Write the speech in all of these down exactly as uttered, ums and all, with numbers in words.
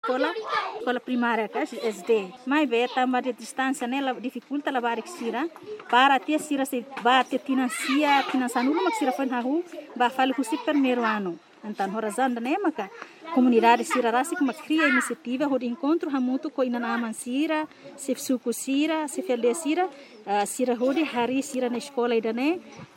escola, escola primária, que S D. Mas bem, também de distância, né, dificulta levar a sira, para ter sira se bate financia, financiar não, mas sira foi na rua, vai fazer o primeiro ano. Então, horazanda né, maka comunidade sira rasi como cria iniciativa, o encontro hamuto com inanaman sira, se suku sira, se felde sira, sira hodi hari sira na escola ida né,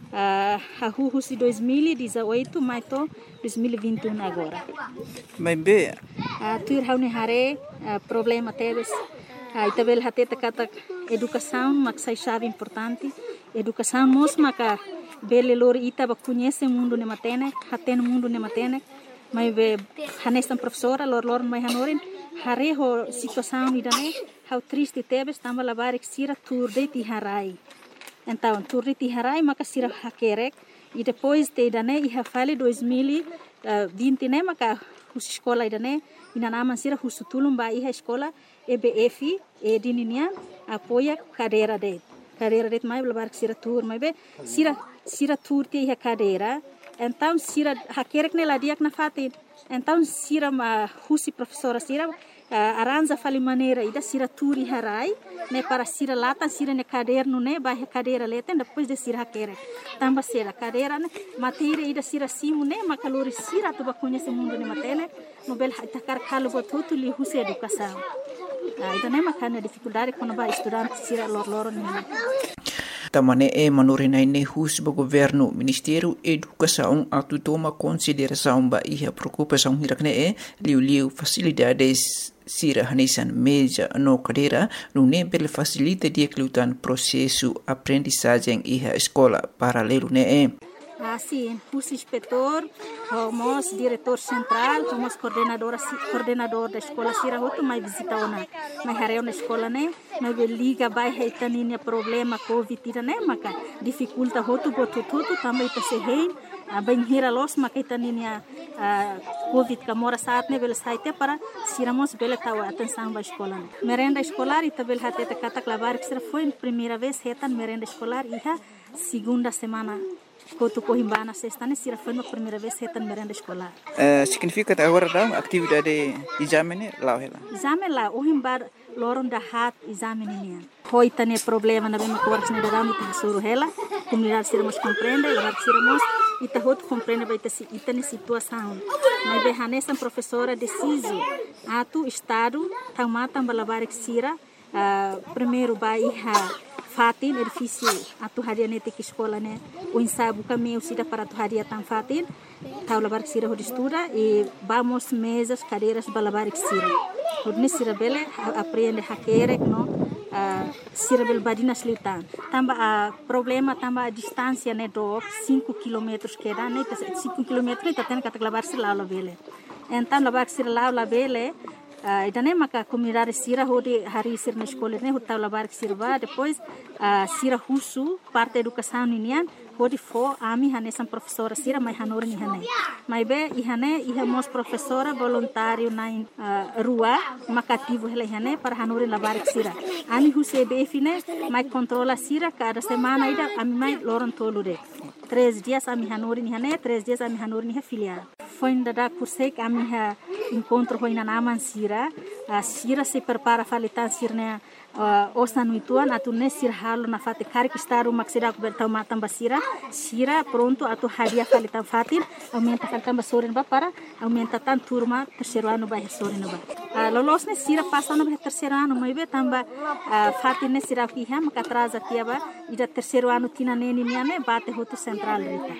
a hu si dois mil e dezoito, mas to dois mil e vinte e um agora. Mas bem, a tuir haune hare problema teves, a itabel hateta kata educação, mas sai chave importante, educação mos maka bele lor ita ba conhece o mundo ne matene, haten mundo ne matene, mas be hanestan professora lor lor mai hanorin, hare ho situação idane, how triste tebes tamba labar sira turde ti harai. Então turde ti harai maka sira hakerek e depois te idane e hafale dois mil e vinte né maka hus escola idane ina nama sira husutulum ba iha escola E B F e dininian apoia cadeira de cadeira de mais levar sira tur mas be sira sira tur te iha cadeira então sira hakerek ne ladiak na fatin então sira ma husi professora sira uh, aranja fali maneira ida sira tur iha rai ne para sira lata sira ne caderno ne ba cadeira leten depois de sira hakerek tamba sira cadeira ne matéria ida sira simu ne makalori sira tu ba conhece mundo ne matene no bel takar kalu botutu li husi educação. Ah, itu nem makanya dificuldade quando vai estudante sira lor lor ne. Tamane e manurina ine hus bo governo Ministério Educação atu toma consideração ba iha preocupação hirakne e liu liu facilidades sira hanesan meja no cadeira no ne bel facilita dia klutan processo aprendizagem iha escola paralelo ne e. Assim, o inspetor, o diretor central, o coordenador, coordenador da escola, sira hoto mais visita ona, mais hareu na escola né, mas liga vai reitaninya problema covid né, maka dificulta hoto botu tudo também tá se rein, a bem hira los maka itaninya covid kamora saat né bel saite para siramos bel tawa atenção ba escola. Merenda escolar ita bel hateta kata clavar que foi primeira vez retan merenda escolar iha segunda semana. Kotu Cohimbana sexta ne sira foi a primeira vez retan merenda escolar. Uh, significa agora da atividade exame lá ela. Exame lá o himbar loron da hat exame ne. Hoi tane problema na bem cortes ne da muito suru ela, comunidade sira mos compreende, lá sira mos ita hot compreende vai ter ita ne situação. Mas be hanesa professora deciso atu estado tamata balabar sira primeiro bairra fatin edifício atu hadia nete que escola né o ensaio caminho sida para tu hadia tan fatin tau labar sira ho estuda e vamos mesas cadeiras balabar sira hodne sira bele aprende hakere no sira bel badina slitan tamba a problema tamba a distância né do cinco quilômetros que dá né cinco quilômetros tá tendo que labar sira lá bele então labar sira lá bele Uh, idane maka comunidade sira hodi hari sir na escola ne hota labar sirva depois uh, sira husu parte educação ninian hodi fo ami hanesan professora sira mai hanor ni hane mai be ihane iha mos professora voluntário na uh, rua makativo hele hane para hanor labar sira ani huse be fine mai controla sira cada semana ida ami mai loron tolude três dias ami hanor ni hane três dias ami hanor ni filial foi ainda da cursei ami ha encontro foi na naman sira a sira se prepara falitan sirne osan nuituan atu ne sir halo na fate kari que está uma que será coberta uma tamba sira sira pronto atu hadia falitan fatin aumenta falitan basorin ba para aumenta tan turma terceiro ano ba sorin ba a lolos ne sira passa no terceiro ano mai be tamba fatin ne sira ki ha maka atrasa tiaba ida terceiro ano tina neni ne bate hoto central rita.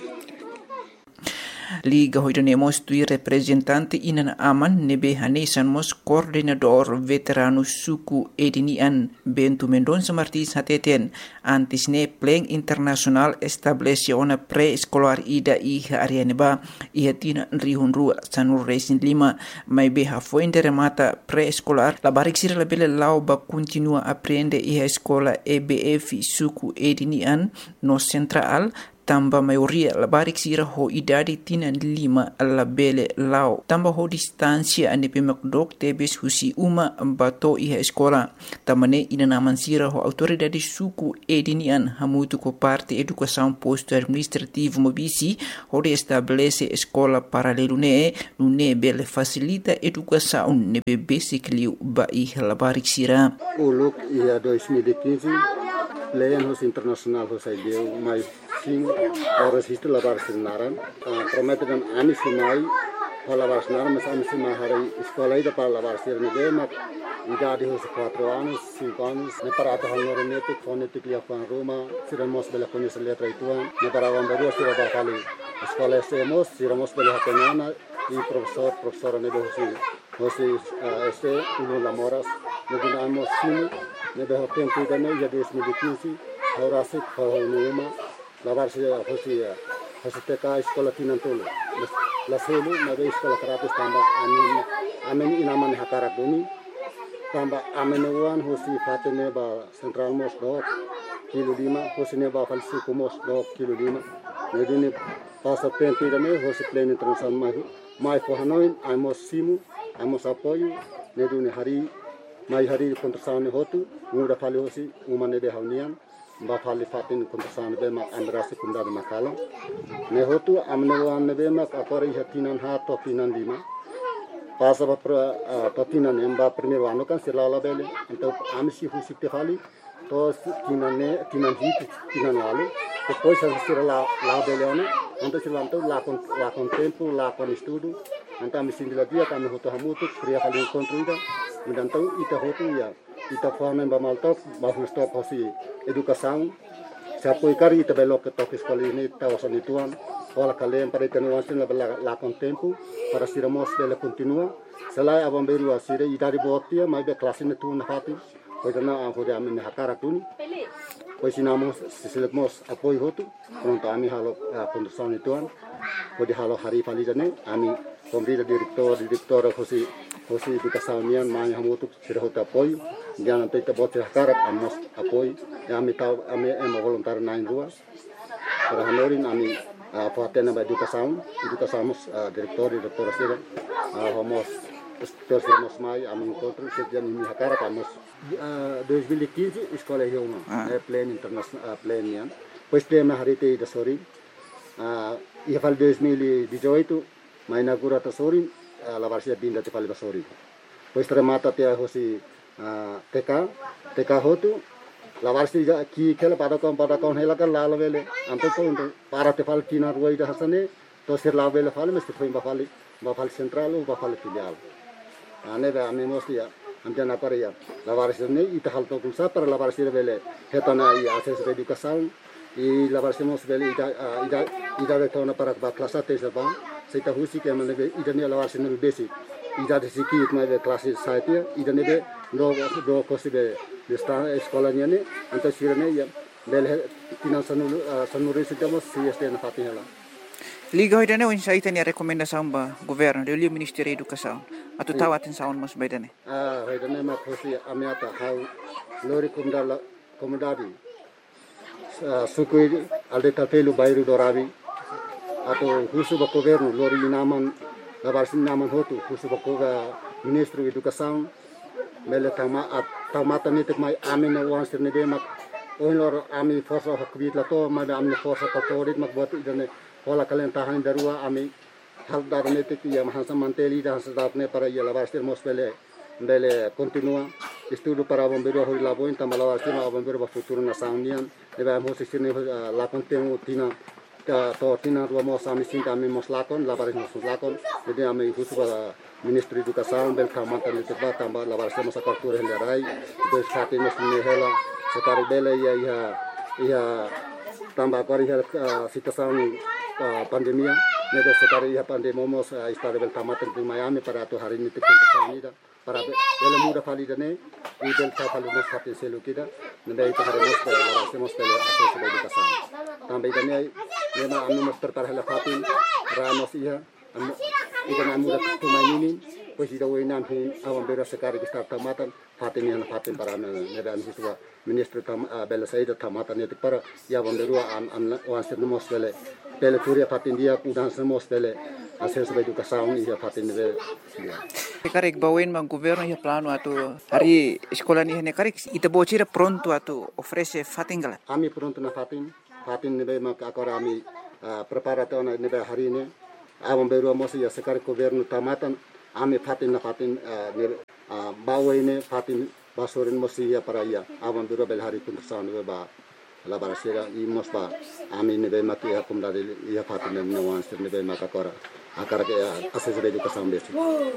Liga hoidanemos tui representante inan aman nebe hanesan mos coordenador veterano suku edinian Bento Mendonça Martins hateten antes ne pleng internasional establece ona pre-escolar ida iha arianeba iha tina rihun rua sanur resin lima mai beha foi remata pre-escolar la barik sira la bele lau ba continua aprende iha escola E B F suku edinian no central tamba maioria labarik sira ho idade tina lima la bele lao tamba ho distansia ane pemak dok tebes husi uma bato iha escola tamane ina naman sira ho autoridade suku edinian hamutu ko parte educação posto administrativo mobisi ho de estabelece escola paralelo ne ne bele facilita educação ne basically ba iha labarik sira uluk ia dois mil e quinze Leyan hos internasional hos ideu mai sing horas histo labar sinaran promete dan ami simai labar sinaran mas ami simai hari sekolah ida para labar sirne de mak idade hos quatro anos cinco anos ne para ta honor netik fonetik lia fan Roma siramos bela conis letra ituan ne para wambaru sira ba kali sekolah semos siramos bela hatenana e professor professora ne hosi hosi este uno lamoras ne dinamos sinu ne de hotel tu ne ya dois mil e quinze horasik hornuma lavar se hosi hosi teka escola tinantolo la selu na de escola karate tamba amin amin inaman hakara bumi tamba amin wan hosi fatene ba central mos do kilo lima hosi ne ba falsi kumos do kilo lima ne dini pasa tempi ne hosi plane international mai mai for hanoin amos simu amos apoio ne duni hari mai hari kontrasane hotu muda fali hosi umane de haunian ba fali fatin kontrasane be mak amrasi kunda de makala ne hotu amne wan be mak akori hatinan ha to tinan lima pasa ba to tinan emba primeiro ano kan silala bele então amsi husi te fali to tinan ne tinan hit tinan wale depois a sira la la bele ano então silanto la con la con tempo la con estudo então me sindila dia kami hotu hamutu kriya kali encontro Então, ita hotu ya, ita forma ba maltop, ba stop hosi educação. Se apoio cari ita belo que toque escola ini ta osan ituan. Ola kalian para ita nuansin la bela la con tempo para siramos bela continua. Selai abang beru asire ita di botia mai be kelas ini tu na hati. Pois na am hode amin hakara tuni. Pois sinamos sisilemos apoio hotu. Pronto ami halo condução ituan. Pode halo hari falijane ami pemerintah direktor direktor hosi hosi educação nian mai hamutu sira hota apoio dia nanti te bote hakarat amos apoio ya ami tau ami emo voluntar nain rua para hanorin ami fatena ba educação educação direktor direktor sira homos terus mai ami encontro sejak ini hakarat amos dois mil e quinze escola Rioma é pleno internacional pleno nian pois tema hari te da sori ia fal dois mil e dezoito mai inaugura ta sori la varsia binda te fali basori. Pois tremata te hosi T K T K hotu la varsia ki kela pada kon pada kon hela kan la vele anto to para te fali tina ruai da hasane to sir la vele fali mesti foi ba fali ba fali central o ba fali filial. Ane ba ame mostia amja na para ya la varsia ne ita hal to kunsa para la varsia vele hetana i access educação e la varsia mos vele ida ida ida de tona para ba classe te serba Seita husi ke mane be ida ne lawar sinul basic ida de siki itma be classe saipia ida ne be do do kosi be de sta escola ne anta sirene ya bel tinan sanul sanure sitamos si este na fatinela Liga hoida ne insaita ni recomendação ba governo de Ministério da Educação atu tawatin saun mas bedane ah hoida ne ma kosi amiata hau lori kumdala komodadi sukui alde tapelu bairu dorabi atau khusus bako governo lori naman labar sin naman hotu khusus bako ministro educação mele tama at tamata nitek mai amene wan sirne de mak oin lor ami forsa hakbit lato mai amne forsa katorit mak buat idane hola kalen tahan darua ami hal dar nitek ya mahansa manteli dan sedatne para ya labar sir mosbele bele continua estudo para bombeiro hoi laboin tamalawa sima bombeiro ba futuro na saunian deba mo sirne la contenu tina to tina dua mos ami sinta ami mos lakon labaris mos lakon jadi ami khusus pada ministri educação bel kamata le teba tamba labaris mos apertura hendarai dos sati mos nehela sekari bele ya ya ya tamba kori hel situação pandemia nedo sekari ya pandemia mos istare bel kamata di Miami para tu hari ini tikun ida para bele muda validane e bel fali mos sati selu kida nendai itu hari mos labaris mos bele akses educação também também Nema anu mas tertarah la fatin ramos iya anu ikan anu dah tumainin pois ida oinan hin awan bera sekari ki start tamatan fatin yana fatin para nebe an hiswa ministro tam bela saida tamatan netik para ya awan beru an an wanser mos bele bele turia fatin dia udan mos bele ases be educação ia fatin nebe Karek bawen mang governo ia plano atu hari sekolah ni hene karek ita bocira pronto atu oferece fatin gala ami pronto na fatin fatin nebe mak agora ami preparato na nebe hari ini awan beru mos ia sekari governo tamatan ami fatin na fatin bawa ini fatin basorin mosia para ia awan beru bel hari pun tersaun ba la barasera i mos ba ami nebe mati ya pum dari ia fatin ne wanser nebe makakora akara ke ases be educação besi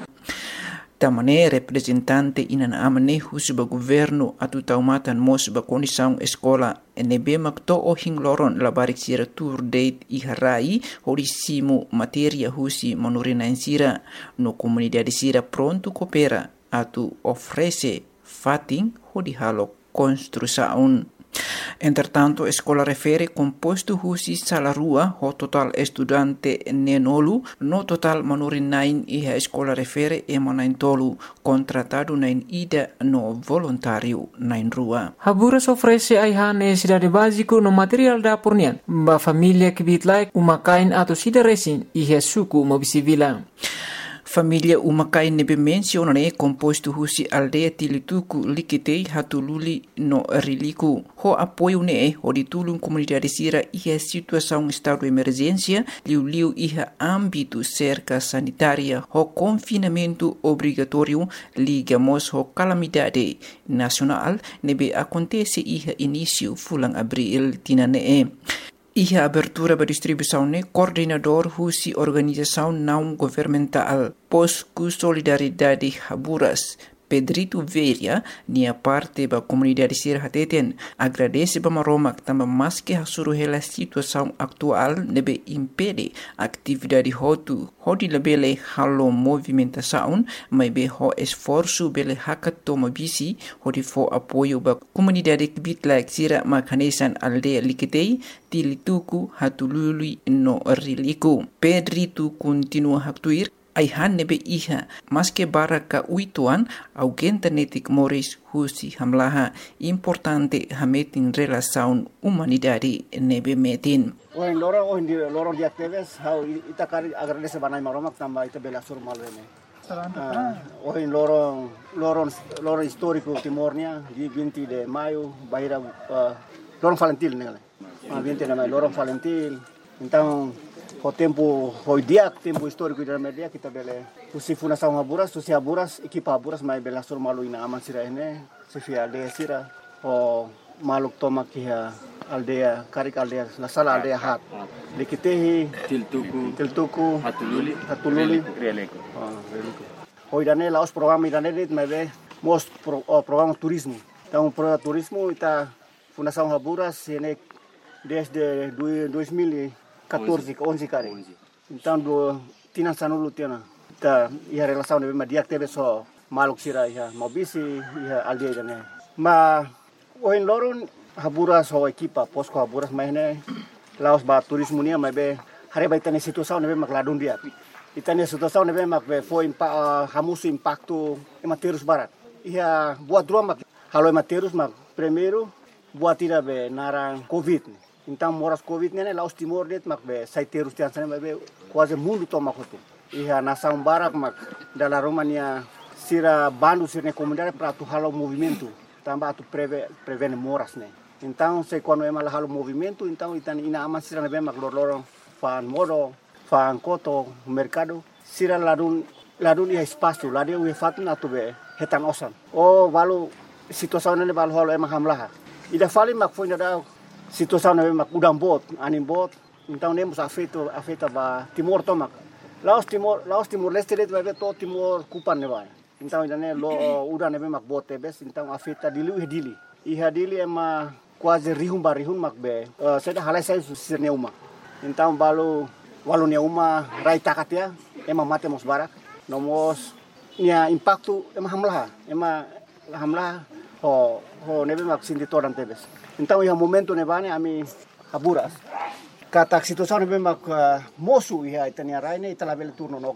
Tamane representante inan amane husba governo atu taumatan mos ba condição escola nebe makto o hingloron la barik sira tour date i harai horisimu materia husi manurina insira no comunidade sira pronto coopera atu oferece fatin hodi halo construção. Entretanto, a escola refere composto husi salarua ho total estudante nenolu no total manurin nain e a escola refere emanain tolu contratado nain ida no voluntário nain rua. Haburas oferece aiha necessidade básico no material da pornian ba família que bitlai umakain atau sida resin e suku mobisivila. Família umakai nebe mencionane composto husi aldeia tilituku likitei hatululi no riliku. Ho apoio ne ho ditulung comunidade sira iha situação estado de emergência liu-liu iha âmbito cerca sanitária ho confinamento obrigatório ligamos ho calamidade nacional nebe acontece iha início fulang abril tinane. Iha abertura ba distribuição ne coordenador husi organização não governamental Posku Solidariedade Haburas Pedrito Veria nia parte ba comunidade sir hateten agradece ba maromak tamba maske hasuru hela situação atual nebe impede atividade hotu hodi lebele halo movimentação mai be ho esforço bele hakatoma bisi hodi fo apoio ba comunidade bitlak sira makanesan aldeia likitei tilituku hatulului no riliku. Pedrito continua haktuir aihan nebe iha maske baraka uituan augenta netik moris husi hamlaha importante hametin relação humanidade nebe metin. Oin loro oin di loro di aktives how ita kari agradece banai maromak tamba ita bela sur malvene. Oin loro loro loro histórico timornia di vinte de maio baira loro Valentil nele. Ah vinte de maio loro Valentil. Então o tempo foi dia tempo histórico da media kita bele usi fundação Haburas usi Haburas equipa Haburas mai bela sur malu ina aman sira ene sifia aldeia sira o maluk toma kia aldeia karik aldeia la sala aldeia hat likitehi tiltuku tiltuku hatululi hatululi releko releko hoy dane laos programa dane dit mai be most programa turismo então programa turismo ita fundação Haburas ene desde dois mil e quatorze, onze kare. Então do tina sanulu tina. Ta ia relação de media teve só maluk sira ia mobisi ia aldeia dane. Ma oin loron Haburas ho equipa Posco Haburas mai ne laos ba turismo nia mai be hare ba tane situação ne be mak ladun dia. Itane situação ne be mak be foi impa hamusu impacto ematerus barat. Ia buat dua mak halo ematerus mak primeiro buat tira be narang covid. Então moras covid nene laos timor det mak be saiterus tian sana be quase mundo toma kotu. Iha nação barak mak dala Romania sira bandu sirne comunidade para tu halo movimento. Tamba tu preve prevene moras ne. Então se quando é mal halo movimento então itan ina aman sira be mak lor fan modo fan koto mercado sira ladun ladun ia espaço ladun ia fatna tu be hetan osan. Oh valu situação nene valu halo emang hamlah. Ida fali mak foi da situação na mak udang bot anim bot então nemos afeto afeta ba Timor tomak Laos Timor Laos Timor Leste det vai to Timor kupan ne vai então ainda ne lo udang ne mak bot tebes então afeta dili e dili iha dili ema quase rihum barihum mak be seda halai sai sirne uma então balu walu ne uma rai takatia ema mate mos barak nomos nia impacto ema hamlah ema hamlah ho ho nebe mak sindi toran tebes. Então ia momento nevane ami Haburas. Kata situação nebe mak mosu ia itania raine itala bele turno nokdet.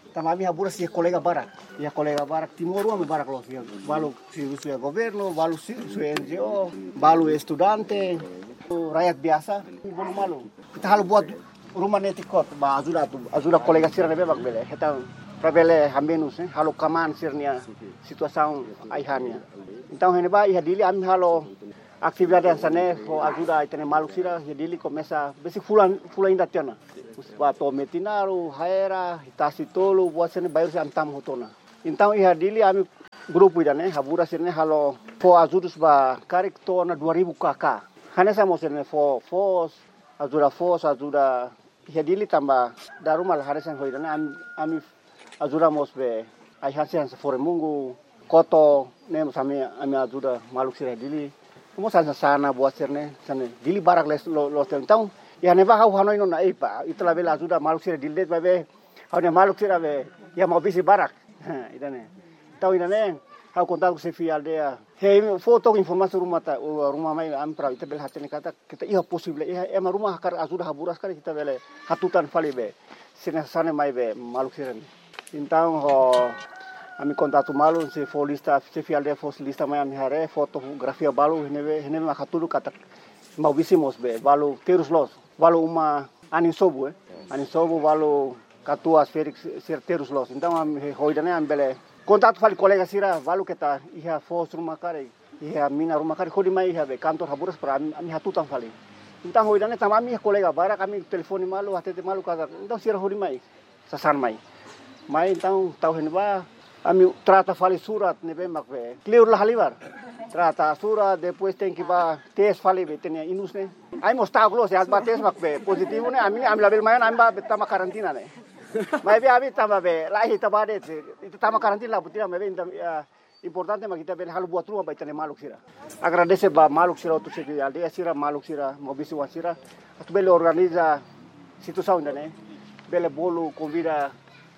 Tama mi habura si colega barak. Ya colega barak timor uma barak los. Balu si su governo, balu si su N G O, balu estudante, rakyat biasa, bolu malu. Kita halu buat rumah netikot, ba ajuda tu, ajuda colega sira nebe bak bele. Kita pravele hamenus, halu kaman sirnia situação aihania. Então hene ba ia dili ami halu atividade sana for ajuda itene malu sira, ia dili começa besi fulan fulan ainda tiana. Bato metinaru, haera, itasi tolu, buat sini bayar si antam hutona. Então ia dili ami grupo ida ne, habura sini halo fo ajudus ba karik tona dua ribu kakak. Hanya sama sini fo fos, ajuda fos, ajuda ia dili tambah daru mal hari sen hoida ne ami ami ajuda mos be ai hasian se fore mungu koto ne mos ami ami ajuda maluk sira dili. Mos sana sana buat sini sana dili barak les lo lo então ya neva hau hanoi no na ipa itla bela ajuda maluk sira dildet babe hau ne maluk sira be ya mau bisi barak idane tau idane hau kontak se fi aldea he foto informasi rumah ta rumah mai am pra ita bel hatene kata kita iya possible iya ema rumah kar ajuda haburas kar kita bele hatutan fali be sina sane mai be maluk sira então ho ami kontatu malu se folista se fi aldea foslista mai am hare fotografia balu hene hene ma hatulu kata mau bisi mos be balu terus los balu uma anin sobu eh anin sobu balu katua Felix certeiros los então am hoidane am bele contato fali colega sira balu kita iha fos rumah kare iha mina rumah kare khodi mai iha be kantor haburas pra ami hatutan fali então hoidane tama ami colega bara kami telefone malu hatete malu kata então sira hodi mai sasan mai mai então tau henba ami trata fali surat nebe makbe clear la halibar trata surat depois tem que ba test fali be tenia inus ne ai mostar glos ya ba test makbe positivo ne ami ami label mayan ami ba tama karantina ne mai be abi tama be lahi tabade itu tama karantina la butina me be importante ma kita be halu buat rumah ba tenia maluk sira agradece ba maluk sira tu segi aldea sira maluk sira mobisi wasira tu bele organiza situação ne bele bolo convida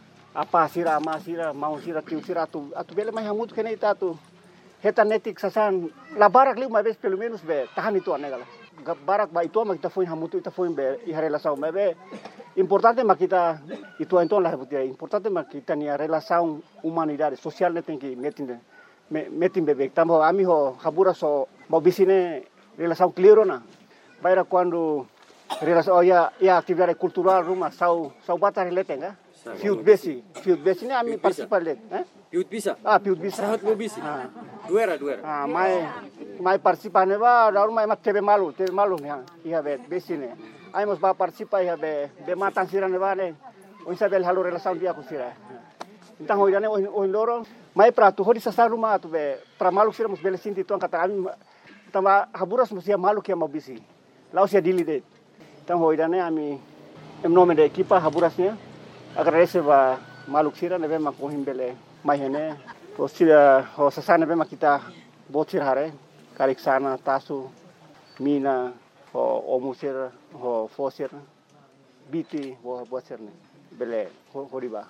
apa sira ama sira mau sira tiu sira tu atu bele mai hamut kene ita tu heta netik sasan la barak li uma vez pelo menos be tahan itu anegala barak ba itu ma kita foi hamut ita foi be i relação me be importante ma kita itu então la butia importante ma kita ni relação humanidade social ne tem que metin metin bebek tambo ami ho habura so mau bisine relação clear na baira quando relação oh, ya ya atividade cultural rumah sau sau bata relate nga Fiut besi, fiut besi ni ami participa let, eh? Fiut bisa. Ah, fiut bisa. Sahat mo bisi. Ah. Duera, duera. Ah, mai mai participa ne ba, daru mai mat tebe malu, tebe malu ya. Ia bet besi ne. Ai mos ba participa ia be be matan sira ne ba ne. O sabel halu relação dia ku sira. Então hoidane o o loro mai pra tu hodi sa rumah tu be pra malu sira mos bele sinti tu kata ami tamba haburas mos ia malu ke mau bisi. Lau sia dili det. Então hoidane ami em nome da equipa haburasnya agradece ba maluk sira nebe ma kohim bele mai hene to sira ho sasana be ma kita botir hare karik sana tasu mina ho omusir ho fosir biti ho botir ne bele ho riba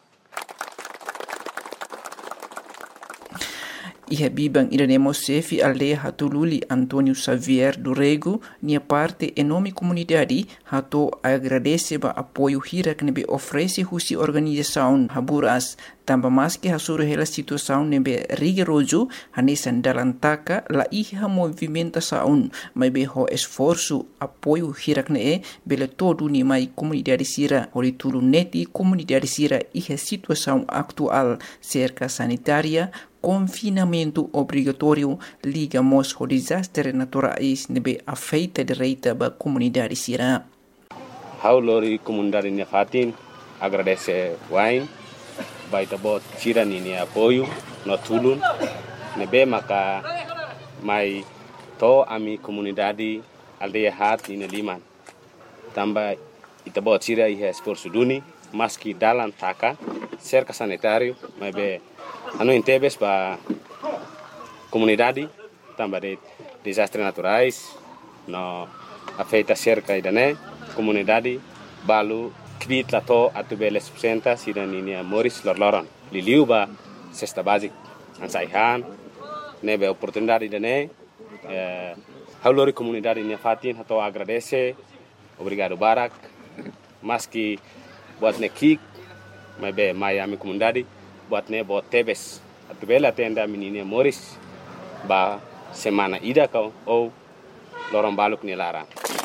Iha bibang iremos sefi aldea hatululi Antonio Xavier do Rego, nia parte enorme comunidade, hato agradece ba apoio hira que nebe oferece husi organização haburas, tamba mais que hasuru hela situação nebe rigoroso, hanesan dalam taka la iha movimentação, mas be ho esforço apoio hira que ne bele todo ni mai comunidade sira, ori tulu neti comunidade sira iha situação atual cerca sanitária, confinamento obrigatório ligamos ao desastre naturais nebe afeita direita ba comunidade sira. Haulori comunidade nia fatin agradece wain baita bot sira ni apoio no tulun nebe maka mai to ami comunidade aldeia hat ina liman tamba ita bot sira iha esforço duni maski dalam taka cerca sanitário mas be anu intebes ba comunidade tamba de desastres naturais no afeita cerca idane comunidade balu kbit lato atubele subsenta sida ninia Moris lorloron liliu ba cesta basic ansaihan nebe oportunidade idane eh haulori comunidade nia fatin hato agradece obrigado barak maski buat nekik mai be mai ami comunidade buat ne bot tebes atu bela tenda menina Moris ba semana ida kau ou lorong baluk ni larang.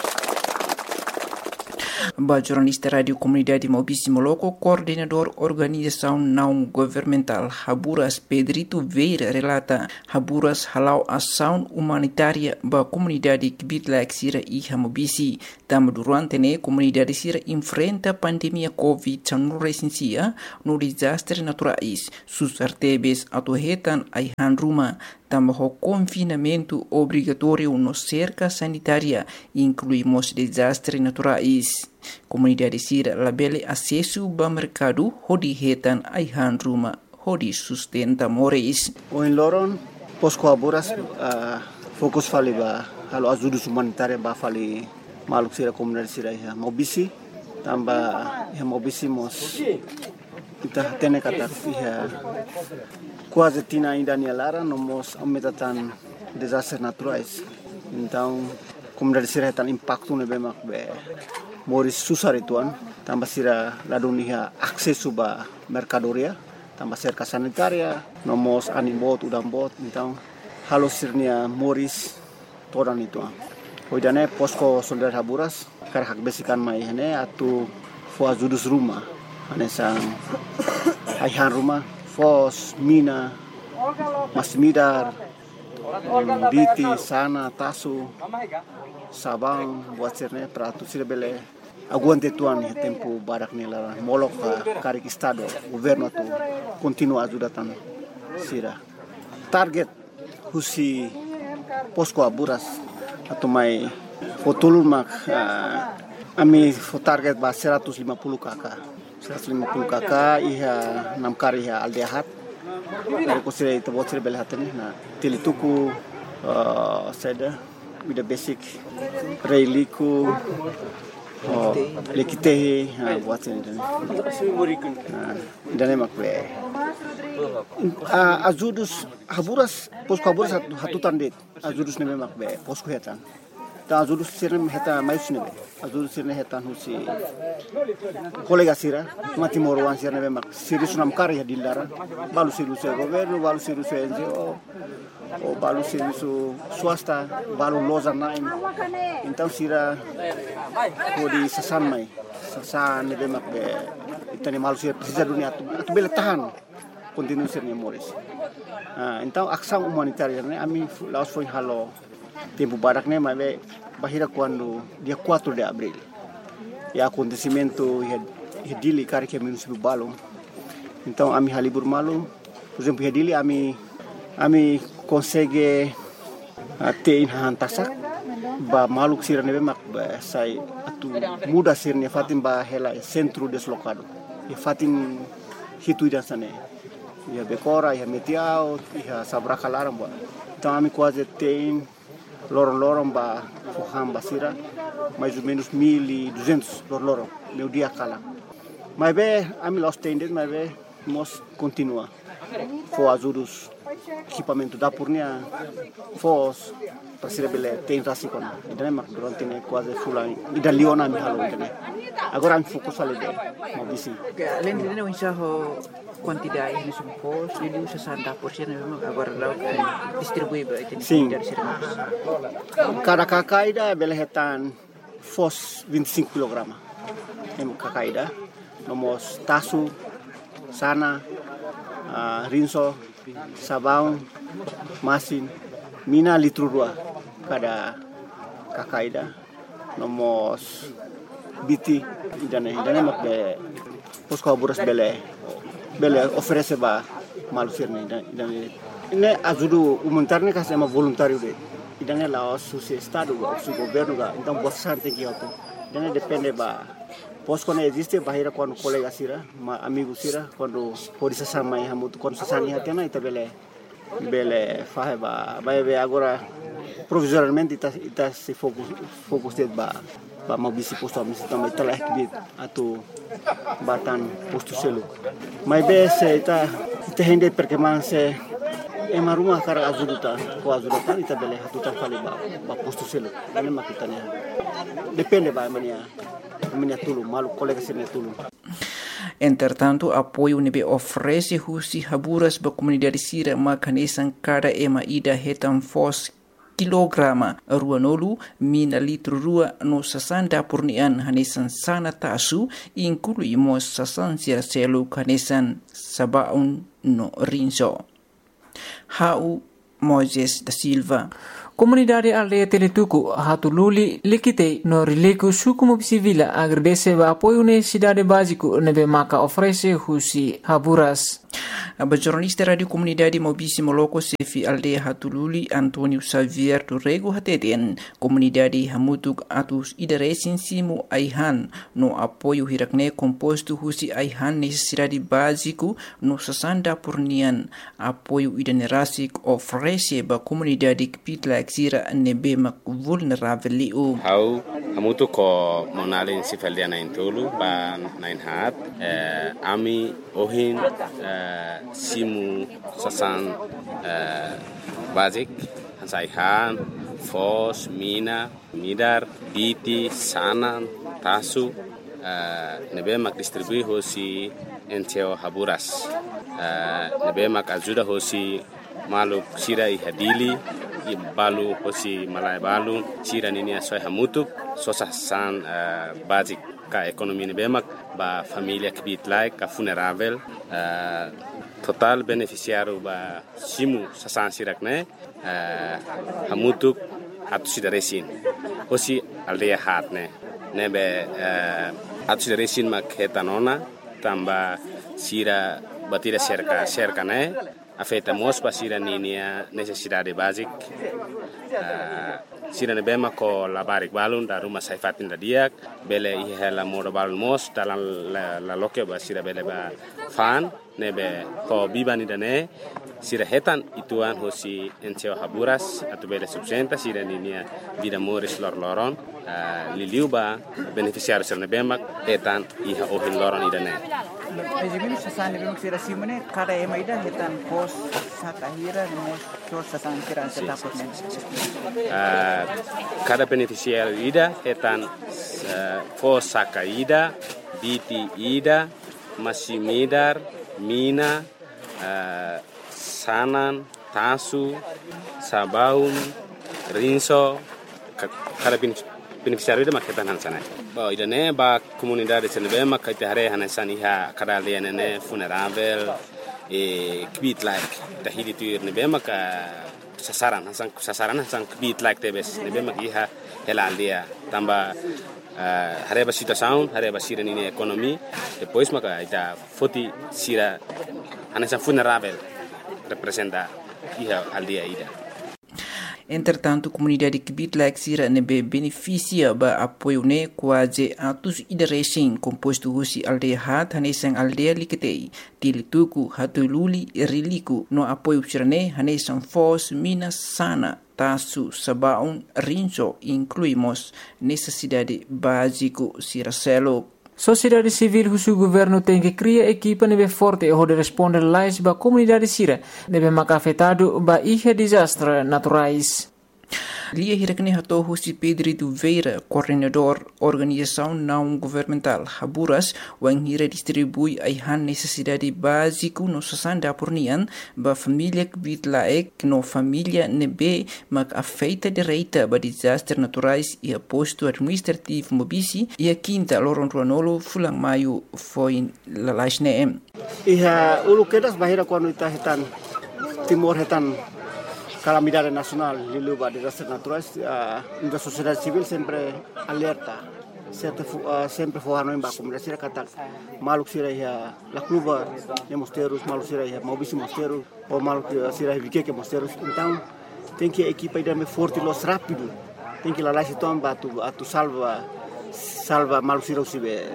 Ba jornalista Radio Comunidade Maubici Moloco, coordenador organização não governamental Haburas Pedrito Veira relata Haburas halau ação humanitária ba comunidade Kibitlaik Sira e Maubici. Tam durante ne comunidade Sira enfrenta pandemia Covid dezenove no desastre naturais. Sus artebes atuhetan aihan rumah. Tambah confinamento obrigatório no cerca sanitária, incluímos desastres naturais. Comunidade Sira labele acesso ao mercado, hodi hetan aihan rumah, hodi sustenta moris. O em Loron, posko Haburas, uh, fokus fali ba, halo ajuda humanitária ba fali maluk Sira comunidade Sira ya Maubici, tambah ya Maubici mos kita tene kata ya quase tina ainda ni lara nomos aumentatan desastres naturais. Então, comunidade Sira tan impacto ne bemak be moris susar ituan, tambah Sira ladunia akses ba mercadoria, tambah cerca sanitaria, nomos animbot udambot, então halo sirnia moris toran ituan. Hoidane posko soldar Haburas karhak besikan mai hene atu fo ajudus rumah. Anesang aihan rumah, fos, mina, masmidar, biti, sana, tasu, sabang, buat sirne peratu sira bele aguante tuan ya tempo barak nila molok karik estado governo tu continua ajudatan sira. Target husi posko Haburas atau mai fotulun mak uh, ami fo target ba seratus lima puluh kakak. seratus lima puluh kakak iha enam kari iha aldehat dari kusira itu buat sira bela hatani na tilituku uh, seda with the basic reiliku oh lekitehi ha buat sira dan emak be ajudus Haburas posko Haburas hatutan det ajudus ne emak be posko hetan ta ajudus sira heta mais ne be ajudus sira hetan husi kolega Sira mati morwan Sira ne mak siri sunam karya dilara balu siru se governo balu siru se N G O o balu siru su swasta balu loza nain então Sira kodi sasan mai sasan ne mak be itani malu Sira precisa dunia tu tu bele tahan continue Sira Moris. Ah, então ação humanitária ne ami laos foi halo tempo barak ne mai bahira quando dia quatro de abril. E acontecimento e dili kari que município Balong. Então ami halibur malu, por exemplo, e dili ami ami consegue ter in hantasak ba maluk Sira nebe mak ba sai atu muda sirne fatim ba hela centro deslocado. E fatim hitu dan sane. Ya bekora ya metiao ya sabraka laram ba. Então ami quase tem lorong-lorong ba fuham ba Sira mais ou menos mil e duzentos lorong meu dia kala. Mas be ami los tendes mas be mos continua. Fo ajudus equipamento da purnia fos para Sira bele tem rasikon. Idane mak durante ne quase fulan ida liona mi halo idane. Agora ami fokus ale de Maubici. Além de não enxerro quantidade de supos, ele usa santa porção memang agora lau distribui berarti dari Sira. Cada kakaida bele hetan fos vinte e cinco kilogramas. Em kakaida, nomos tasu, sana, uh, rinso, sabão, masin, mina litro dua cada kakaida, nomos biti, idane idane mak be posko Haburas bele bele oferece ba malu sirne idane ini ajudu humanitarne kas ema voluntário de idane la su estado ba su governo ga então bastante que auto idane depende ba posko ne existe bahira quando colega Sira ma amigo Sira quando pode sama ya mutu quando sasani hatena ita bele bele fahe ba ba be agora provisoriamente ita ita se focus focus de ba ba Maubici posto ami também telah kibit atau batan posto selu mai be se ita ita hende perché man se e maruma kara azuduta ko azuduta ita bele hatuta fali ba ba posto selu ane makitanya depende ba mania mania tulu malu kolega sene tulu. Entretanto, apoio nebe oferece husi haburas ba comunidade sira makanesan cada ema ida hetam fos kilograma ruanolu mina litro rua no sasan dapurnian hanesan sana tasu inclui mos sasan sira selu kanesan sabaun no rinso. Hau Moises da Silva. Comunidade aldeia Teletuku Hatululi Likitei no Rileku suku mobisivila agradece o apoio na cidade básico nebe maka oferece husi haburas. A jornalista Radio Comunidade Mobisi Moloko Sefi Aldeia Hatululi Antônio Xavier do Rego Hateten Comunidade Hamutuk Atus Idaresin Simu Aihan no apoio hirakne composto husi Aihan necessidade básico no sasanda purnian apoio idanerasik oferece ba comunidade kipitla sira nebe mak vulnerável liu. Hau hamutuk ko monalin sifaldia na intulu ba nain hat eh, ami ohin eh, simu sasan uh, basic Hansaihan, Fos, Mina, Midar, Biti, Sanan, Tasu, uh, nebe mak distribui hosi enteo haburas. Uh, nebe mak ajuda hosi maluk sira i hadili, i balu hosi malai balu, sira nini asoi hamutuk, sosa san uh, basic ka ekonomi nebe mak ba familia kibit like ka funerável. Uh, total beneficiário ba simu sasan sirakne uh, hamutuk atu sidaresin osi aldeia hatne nebe uh, atu sidaresin mak hetanona tamba sira batira cerca cerca ne afeta mos pa sira ninia necessidade basic uh, sira nebe mako labarik balun da rumah saifatin da diak bele ihela moda balun mos dalam la, la loke ba sira bele ba fan nebe ko bibani dane sira hetan ituan hosi enteo haburas atu bele subsenta sira ninia vida moris lor loron uh, liliuba beneficiário sira nebe mak hetan iha ohin loron idane. Ejimini sasan nebe mak sira simone kada ema ida hetan pos sakahira nemos so sasan sira setapot men. Uh, cada beneficiário ida hetan uh, pos sakaida biti ida masimidar Mina, uh, Sanan, Tasu, Sabaun, Rinso, cada beneficiário da maqueta hansana. Ba idane ba comunidade senebe makite hare hanan iha cada liane funerável e kbit like da hiditu nebe mak sasaran hasan sasaran hasan kbit like tebes nebe mak iha helaldia tamba Uh, hareba situação, hareba sira nini ekonomi, depois maka ita foti sira anessa funerável representa iha aldeia ida. Entretanto, a comunidade Kibitlaik sira nebe beneficia ba apoio ne quase atus idaresin composto husi aldeia hat hanesan aldeia liketei tilituku hatululi riliku no apoio sirane hanesan fos mina sana Tasu, Sabaun, Rinso, incluímos necessidade básico Siracelo. Sociedade civil husu governo tem que criar equipa nebe forte e responder lais ba comunidade sira nebe mak afetado ba ihe desastre naturais. Lia hirakne hato husi Pedro do Veira, coordenador organização não governamental Haburas, wang hira distribui aihan necessidade básico no sasanda pornian ba família kbitlaek no família nebe mak afeita direita ba desastre naturais e posto administrativo mobisi e a quinta loron ruanolo fulang maio foi lalasne. Iha ulu kedas bahira quando ita hetan timor hetan calamidade nacional, liluba desastres naturais, uh, a sociedade civil sempre alerta, sempre uh, sempre forrando em baixo, mas será que maluco será ia la cluba de mosteiros, maluco será ia mobisi mosteiros, ou maluco será ia vique mosteiros, então tem que a equipa ir mais forte, los rápido, tem que lá lá se tomba tu tu salva salva maluco será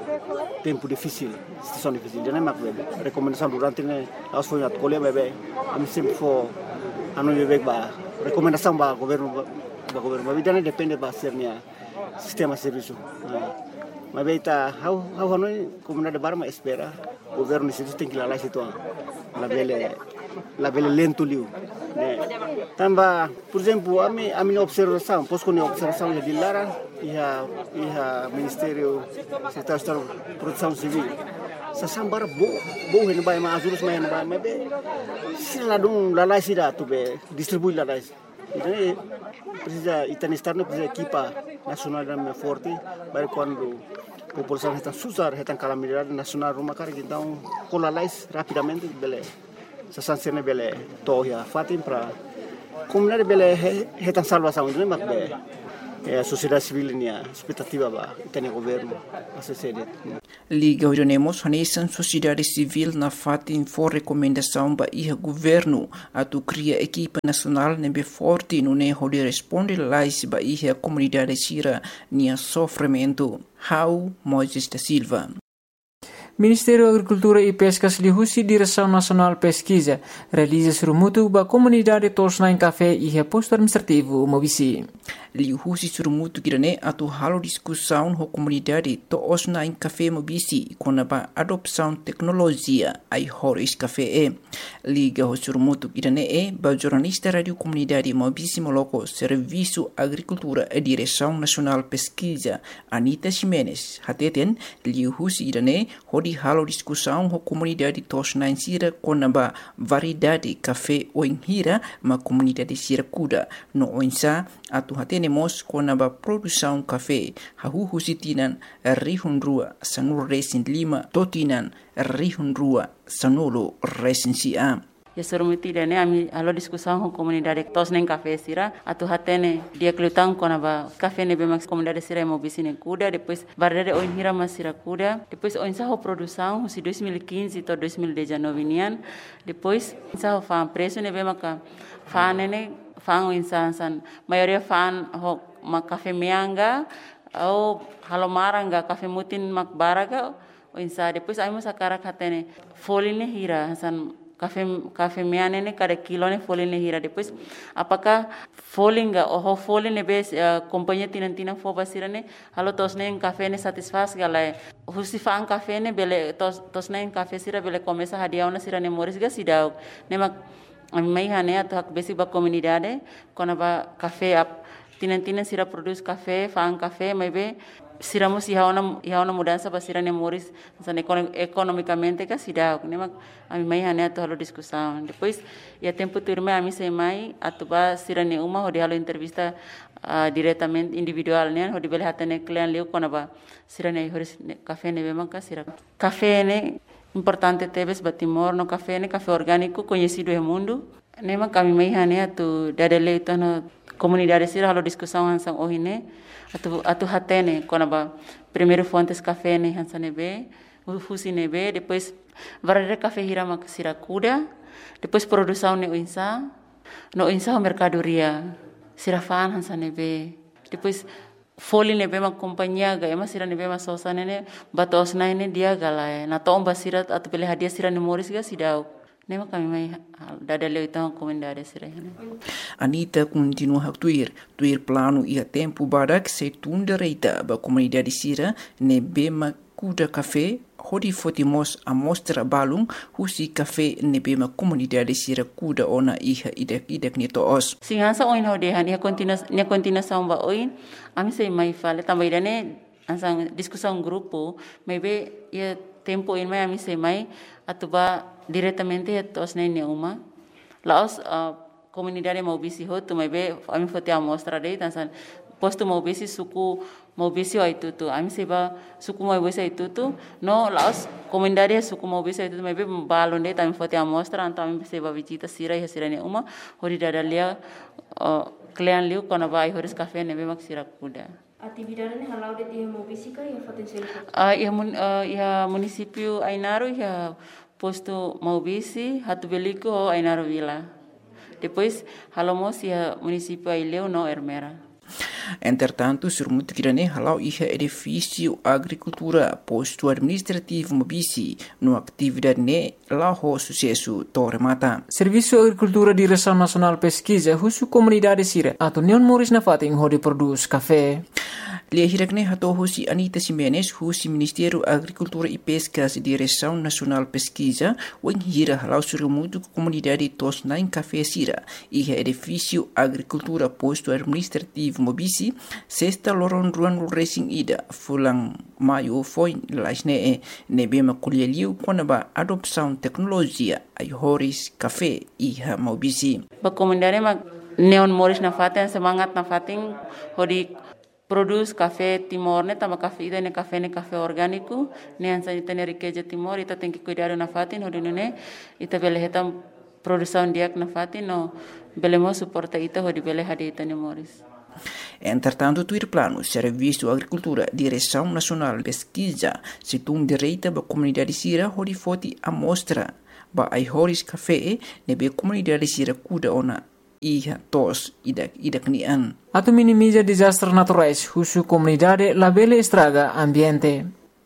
o tempo difícil, situação difícil, já não é mais recomendação durante né, aos foi na colher bebê, a mim sempre for anu bebek ba recomendação ba governo ba governo ba bidane depende ba sernia sistema serviço mas beita how how anu comunidade barma espera governo isso tem que lá lá situ la bele la bele lento liu né tamba por exemplo a mi a minha observação posso com observação de Lara e a e a ministério secretário de proteção civil sasambar bo bo hen bay ma azurus main bay ma be sila dum lalai sida tu be distribui lalai. Então precisa itani estar no precisa equipa nacional da forte para quando a população está susar está calamidade nacional rumah cara então colalais rapidamente bele sasansene bele tohia fatim para comunidade bele está salvação não mas be a sociedade civil nia expectativa ba itani governo a sociedade. Liga Orionemos Hanesan sociedade civil na fatin for recomendação ba iha governo atu cria equipa nacional nebe forte no ne holi responde lais ba iha comunidade sira nia sofrimento. How Moises da Silva. Ministério da Agricultura e Pescas Lihusi Direção Nacional Pesquisa realiza surumutu ba comunidade Tosna em Café e reposto administrativo Mobisi. Lihusi surumutu kirane atu halo discussão ho comunidade Tosna em Café Mobisi com a adopção tecnologia ai horis café e. Liga ho surumutu kirane e ba jornalista radio comunidade Mobisi Moloco Serviço Agricultura e Direção Nacional Pesquisa Anita Ximenes hateten Lihusi kirane hodi halo discussão ho comunidade Tosna em Sira com a variedade café o hira ma comunidade Sira kuda no oinsa atu hatenemos com a produção café hahu sitinan rihun rua sanul resin lima totinan rihun rua sanolo resin sia. Ya surumuti dane ami alo discussão com comunidade Tosna em Café Sira atu hatene dia kelutang com a café ne bemax comunidade Sira Mobisi ne kuda depois variedade o hira ma Sira kuda depois oinsa ho produção si dois mil e quinze to dois mil e dezenove nian depois oinsa ho fan preço ne bemaca fan ne fan oinsa san maioria fan ho ma café mianga ou halomaranga café mutin mak baraga oinsa depois ai mo sakara hatene foline hira san Café café miane ne cada kilo ne folha ne hira depois apakah folha enggak oh folha ne bes uh, companhia tinan tinan fo basira ne halo tos ne café ne satisfaz galai husifang café ne bele tos tos ne café sira bele começa hadiah na sira ne moris ga sidau ne mak mai hane atau hak besi ba comunidade kona ba café ap tinan tinan sira produz café fang café mai be siramos iha ona iha ona mudança basira ne moris san economicamente ka sidau ne mak ami mai hane atu halo discussão depois ia tempo turme ami sei mai atu ba sira ne uma hodi halo entrevista uh, diretamente individual ne hodi bele hatane client leu kona ba sira ne horis café ne bema ka sira café ne importante tebes batimor no café ne café orgânico conhecido no mundo ne mak ami mai hane atu dadele itu no comunidade sira halo discussão hansang ohine atu atu hatene kona ba primeiro fontes café ne hansane be ufusi ne be depois varare café hira mak sira kuda depois produção ne oinsa no oinsa mercadoria sira fan hansane be depois foli ne be mak companhia ga ema sira ne be mak sosa ne batos na ne dia galai na tomba sira atu bele hadiah sira ne moris ga sidau nema kami mai dadale itang comunidade sira hene. Anita continua a tuir tuir plano ia tempo barak se tunda reita ba comunidade sira ne bema kuda café hodi fotimos a mostra balung husi café ne bema comunidade sira kuda ona iha idek idek ni to os. Singansa oin hodi han ia continua ia continua samba oin ami sei mai fale tambaidane ansang discussão grupo maybe ia tempo in mai ami sei mai atuba diretamente a tos ne uma laos uh, comunidade Mobisi ho tu maybe ami foto amostra dei tansan posto Mobisi suku Mobisi ai tutu ami seba suku Mobisi ai tutu no laos comunidade suku Mobisi ai tutu maybe balon dei tami foto amostra anta ami seba visita sira ya sira ne uma hori dadalia uh, client liu kona vai horis café ne be mak sira kuda. Atividade ne halau de dia Mobisi ka ya potensial. Ah ya mun uh, ya município Ainaro ya posto Mobisi hatu beliko Ainaro Vila. Depois halamos ya município Aileu no Ermera. Entretanto, surmutu kirane halau iha edifício agricultura posto administrativo Mobisi no atividade ne lao sucesso Torre Mata. Serviço Agricultura Direção Nacional Pesquisa husu comunidade sira atau neon moris na fating hodi produz café. Lia hirakne hato husi Anita Simenes husi Ministério Agricultura e Pescas Direção Nacional Pesquisa wen hira halau surumudu comunidade tosna em Café Sira e edifício Agricultura Posto Administrativo Mobisi sexta loron ruan racing ida fulang maio foi lasne nebema kulheliu konaba adopção tecnologia ai horis café e Mobisi. Ba comunidade ma neon moris na faten semangat na fatin hodi produz café Timor ne tama café ida ne café ne café orgânico ne ansa ita ne riqueza Timor ita tem que cuidar na fatin hodi ne ita bele hetam produção diak na fatin no belemo suporta ita hodi bele hadi ita ne moris. Entretanto, tuir plano Serviço Agricultura Direção Nacional Pesquisa se tum direita ba comunidade sira hodi foti amostra ba ai horis café nebe comunidade sira kuda ona iha tos idak idak nian. Atu minimiza desastres naturais husu comunidade labele estraga ambiente.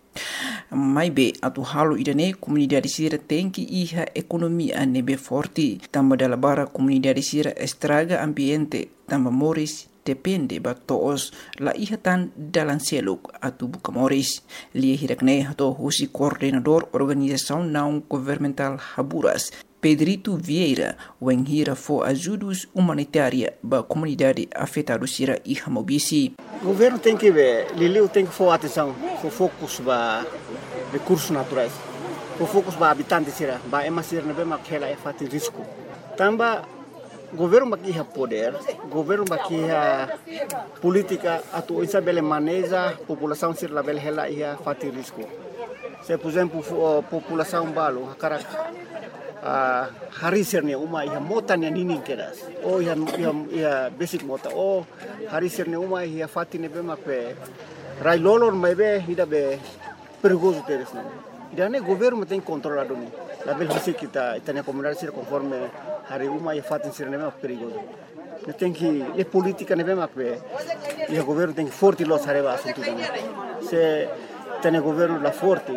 Mai be atu halu idane comunidade sira tem que iha economia nebe forte tamba dala bara comunidade sira estraga ambiente tamba moris depende ba toos la iha tan dalan seluk atu buka moris. Lia hirakne hato husi coordenador organização não governamental Haburas Pedrito Vieira wen hira fo ajudos humanitária ba comunidade afetada sira iha Mobisi. O governo tem que ver, Liliu tem que for atenção, for focus ba recursos naturais, for focus ba habitantes sira, ba emasir na bema kela e fatin risco. Tamba governo bakiha poder, governo bakiha política atu isa bele maneja população sir la bele hela ia fatin risco. Se por exemplo população balo hakara Uh, hari sirne uma ia mota ne nini keras o ia ia, ia basic mota o hari sirne uma ia fatine be mape rai lolor mebe ida be perigoso teres não ida ne governo tem controlado ni la bel hisi kita itania comunidade sir conforme hari uma ia fatin sirne be perigoso ne tem que le política ne be mape ia governo tem forte los areva assunto se tem governo la forte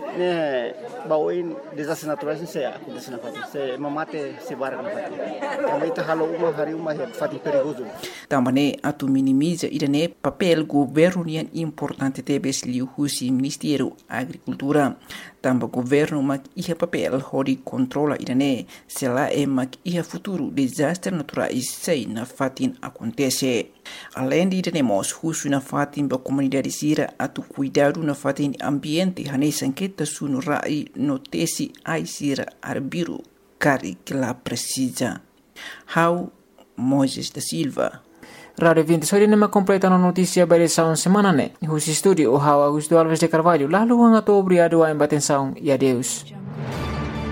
ne baoin desastres naturais se acontece na fatin se mamate se barra na fatin também tá halo uma hari uma fatin perigoso também atu minimiza idane papel governo nian importante tebes liu husi Ministério Agricultura tamba governo mak iha papel hodi controla idane se la e mak iha futuro desastre naturais sei na fatin acontece. Além de idane husu na fatin ba comunidade sira atu cuidado na fatin ambiente hane sanqueta sunu rai notesi ai sira arbiru kari que la precisa. How Moises da Silva. Radio vinte sori nema completa na notícia ba edição semana ne. Husi studio o How Augusto Alves de Carvalho. Lalu hanga to obrigado a atenção e adeus.